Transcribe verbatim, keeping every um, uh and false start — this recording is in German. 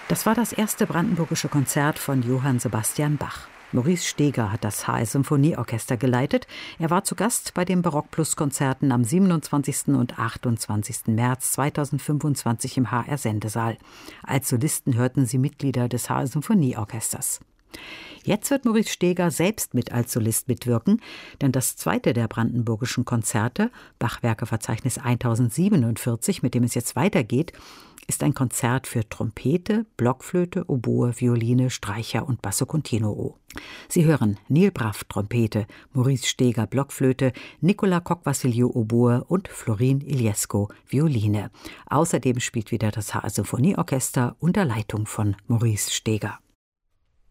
Das war das erste brandenburgische Konzert von Johann Sebastian Bach. Maurice Steger hat das H S-Symphonieorchester geleitet. Er war zu Gast bei den Barock-Plus-Konzerten am siebenundzwanzigsten und achtundzwanzigsten März zweitausendfünfundzwanzig im H R-Sendesaal. Als Solisten hörten Sie Mitglieder des H S-Symphonieorchesters. Jetzt wird Maurice Steger selbst mit als Solist mitwirken, denn das zweite der brandenburgischen Konzerte, Bachwerkeverzeichnis tausendsiebenundvierzig, mit dem es jetzt weitergeht, ist ein Konzert für Trompete, Blockflöte, Oboe, Violine, Streicher und Basso Continuo. Sie hören Neil Braff Trompete, Maurice Steger Blockflöte, Nicola Cock-Vassiliou Oboe und Florin Iliesco Violine. Außerdem spielt wieder das H S-Symphonieorchester unter Leitung von Maurice Steger.